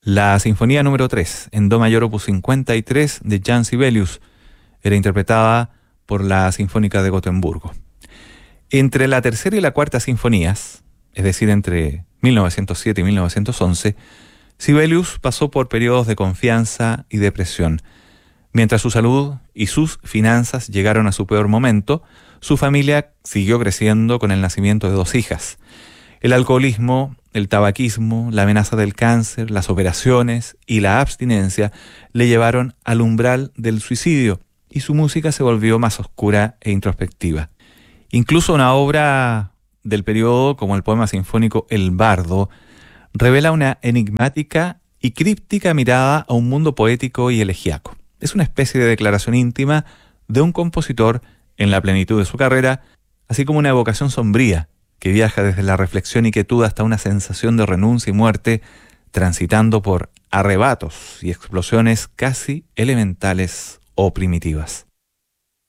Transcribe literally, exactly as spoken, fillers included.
La Sinfonía número tres, en Do mayor opus cincuenta y tres de Jan Sibelius, era interpretada por la Sinfónica de Gotemburgo. Entre la tercera y la cuarta sinfonías, es decir, entre mil novecientos siete y mil novecientos once, Sibelius pasó por periodos de confianza y depresión. Mientras su salud y sus finanzas llegaron a su peor momento, su familia siguió creciendo con el nacimiento de dos hijas. El alcoholismo, el tabaquismo, la amenaza del cáncer, las operaciones y la abstinencia le llevaron al umbral del suicidio y su música se volvió más oscura e introspectiva. Incluso una obra del periodo como el poema sinfónico El Bardo revela una enigmática y críptica mirada a un mundo poético y elegíaco. Es una especie de declaración íntima de un compositor en la plenitud de su carrera, así como una evocación sombría que viaja desde la reflexión y quietud hasta una sensación de renuncia y muerte, transitando por arrebatos y explosiones casi elementales o primitivas.